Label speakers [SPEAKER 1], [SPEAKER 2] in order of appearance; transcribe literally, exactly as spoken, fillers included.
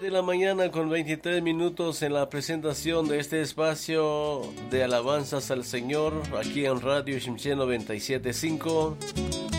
[SPEAKER 1] De la mañana con veintitrés minutos en la presentación de este espacio de alabanzas al Señor aquí en Radio Shimshé noventa y siete punto cinco.